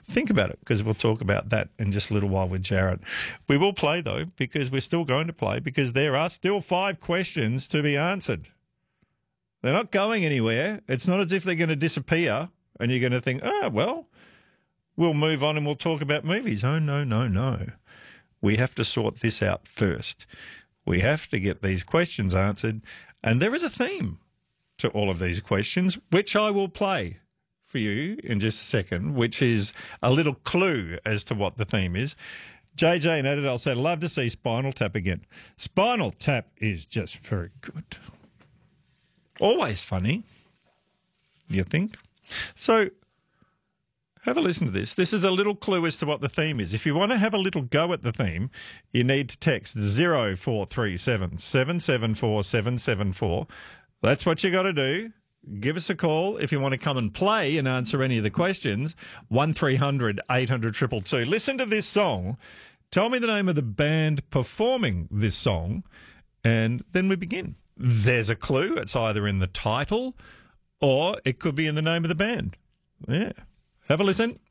Think about it, because we'll talk about that in just a little while with Jarrett. We will play, though, because we're still going to play, because there are still 5 questions to be answered. They're not going anywhere. It's not as if they're going to disappear and you're going to think, well, we'll move on and we'll talk about movies. Oh, no, no, no. We have to sort this out first. We have to get these questions answered. And there is a theme to all of these questions, which I will play for you in just a second, which is a little clue as to what the theme is. JJ and Adidal said, love to see Spinal Tap again. Spinal Tap is just very good. Always funny, you think? So have a listen to this. This is a little clue as to what the theme is. If you want to have a little go at the theme, you need to text 0437 774 774. That's what you got to do. Give us a call if you want to come and play and answer any of the questions. 1300 800 222. Listen to this song. Tell me the name of the band performing this song, and then we begin. There's a clue. It's either in the title or it could be in the name of the band. Yeah. Have a listen.